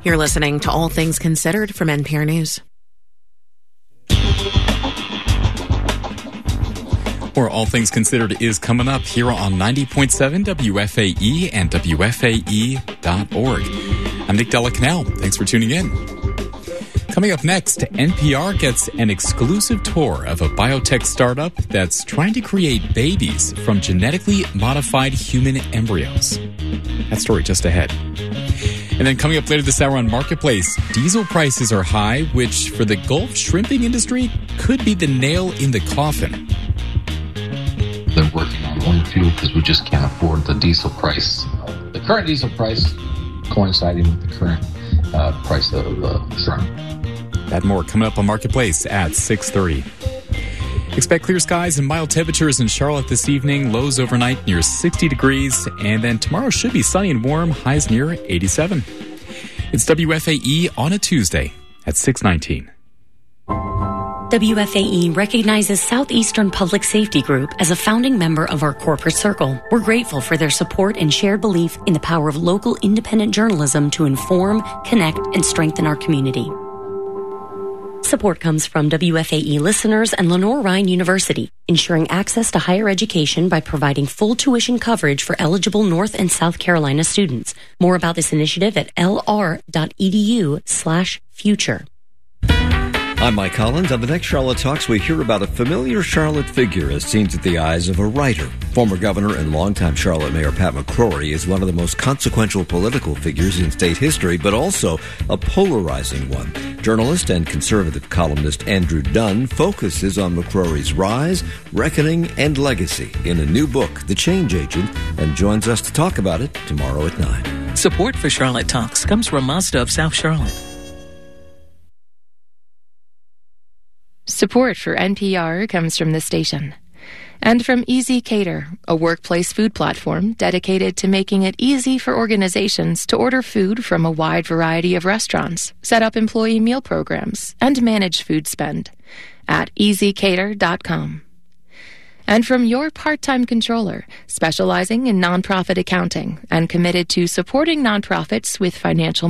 You're listening to All Things Considered from NPR News. Or All Things Considered is coming up here on 90.7 WFAE and WFAE.org. I'm Nick Della Canal. Thanks for tuning in. Coming up next, NPR gets an exclusive tour of a biotech startup that's trying to create babies from genetically modified human embryos. That story just ahead. And then coming up later this hour on Marketplace, diesel prices are high, which for the Gulf shrimping industry could be the nail in the coffin. They're working on one fuel because we just can't afford the diesel price. The current diesel price coinciding with the current price of shrimp. That more coming up on Marketplace at 6:30. Expect clear skies and mild temperatures in Charlotte this evening. Lows overnight near 60 degrees. And then tomorrow should be sunny and warm. Highs near 87. It's WFAE on a Tuesday at 6:19. WFAE recognizes Southeastern Public Safety Group as a founding member of our corporate circle. We're grateful for their support and shared belief in the power of local independent journalism to inform, connect, and strengthen our community. Support comes from WFAE listeners and Lenore Ryan University, ensuring access to higher education by providing full tuition coverage for eligible North and South Carolina students. More about this initiative at lr.edu/future. I'm Mike Collins. On the next Charlotte Talks, we hear about a familiar Charlotte figure as seen through the eyes of a writer. Former governor and longtime Charlotte Mayor Pat McCrory is one of the most consequential political figures in state history, but also a polarizing one. Journalist and conservative columnist Andrew Dunn focuses on McCrory's rise, reckoning, and legacy in a new book, The Change Agent, and joins us to talk about it tomorrow at 9. Support for Charlotte Talks comes from Mazda of South Charlotte. Support for NPR comes from the station and from Easy Cater, a workplace food platform dedicated to making it easy for organizations to order food from a wide variety of restaurants, set up employee meal programs, and manage food spend at easycater.com. And from Your Part-Time Controller, specializing in nonprofit accounting and committed to supporting nonprofits with financial